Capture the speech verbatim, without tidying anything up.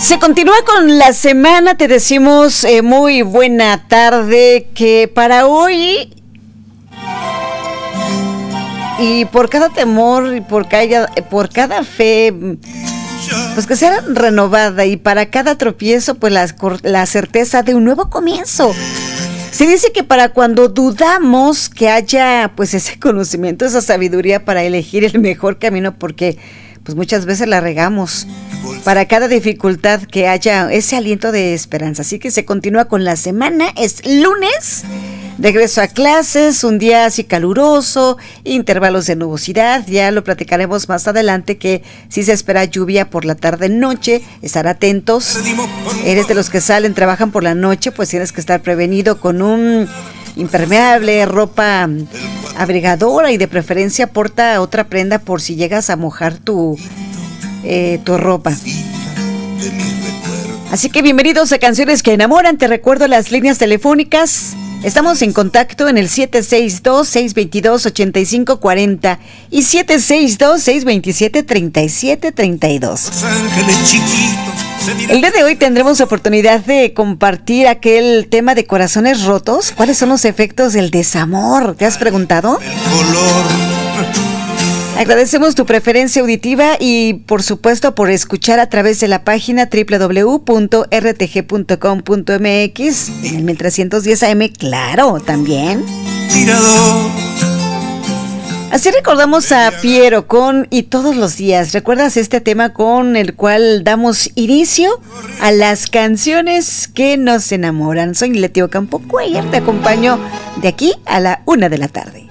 Se continúa con la semana, te decimos eh, muy buena tarde, que para hoy y por cada temor y por cada, por cada fe, pues que sea renovada, y para cada tropiezo, pues la, la certeza de un nuevo comienzo. Se dice que para cuando dudamos que haya pues ese conocimiento, esa sabiduría para elegir el mejor camino, porque pues muchas veces la regamos. Para cada dificultad que haya ese aliento de esperanza. Así que se continúa con la semana. Es lunes, regreso a clases, un día así caluroso, intervalos de nubosidad. Ya lo platicaremos más adelante, que si se espera lluvia por la tarde-noche, estar atentos. Eres de los que salen, trabajan por la noche, pues tienes que estar prevenido con un impermeable, ropa abrigadora, y de preferencia porta otra prenda por si llegas a mojar tu Eh, tu ropa. Así que bienvenidos a Canciones que Enamoran. Te recuerdo las líneas telefónicas. Estamos en contacto en el siete seis dos, seis dos dos, ocho cinco cuatro cero y siete seis dos, seis dos siete, tres siete tres dos. El día de hoy tendremos oportunidad de compartir aquel tema de corazones rotos. ¿Cuáles son los efectos del desamor? ¿Te has preguntado? Agradecemos tu preferencia auditiva y, por supuesto, por escuchar a través de la página doble u doble u doble u punto r t g punto com punto m x en el mil trescientos diez A M, claro, también. Así recordamos a Piero con Y todos los días. ¿Recuerdas este tema con el cual damos inicio a las canciones que nos enamoran? Soy Leti Ocampo Cuellar, te acompaño de aquí a la una de la tarde.